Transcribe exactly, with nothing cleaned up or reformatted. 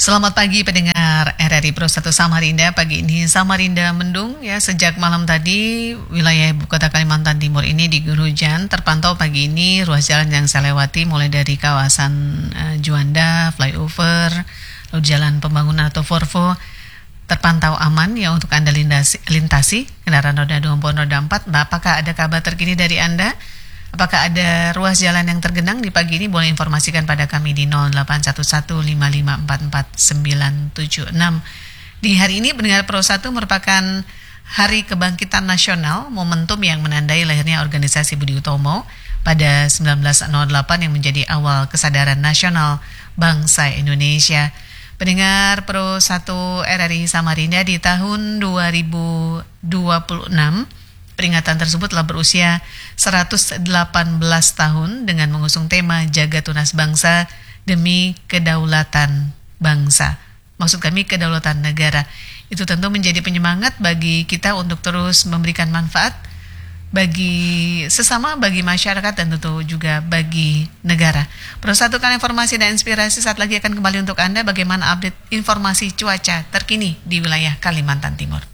Selamat pagi pendengar R R I Pro satu Samarinda. Pagi ini Samarinda mendung ya, sejak malam tadi wilayah ibu kota Kalimantan Timur ini diguyur hujan. Terpantau pagi ini ruas jalan yang saya lewati mulai dari kawasan uh, Juanda, flyover, lalu jalan pembangunan atau Forvo terpantau aman ya untuk Anda lintasi, lintasi kendaraan roda dua maupun roda empat. Nah, apakah ada kabar terkini dari Anda? Apakah ada ruas jalan yang tergenang di pagi ini? Boleh informasikan pada kami di nol delapan satu satu lima lima empat empat sembilan tujuh enam. Di hari ini pendengar Pro satu merupakan Hari Kebangkitan Nasional, momentum yang menandai lahirnya organisasi Budi Utomo pada sembilan belas nol delapan yang menjadi awal kesadaran nasional bangsa Indonesia. Pendengar Pro satu R R I Samarinda, di tahun dua ribu dua puluh enam peringatan tersebut telah berusia seratus delapan belas tahun dengan mengusung tema Jaga Tunas Bangsa Demi Kedaulatan Bangsa. Maksud kami kedaulatan negara. Itu tentu menjadi penyemangat bagi kita untuk terus memberikan manfaat bagi sesama, bagi masyarakat, dan tentu juga bagi negara. Persatukan informasi dan inspirasi saat lagi akan kembali untuk Anda. Bagaimana update informasi cuaca terkini di wilayah Kalimantan Timur.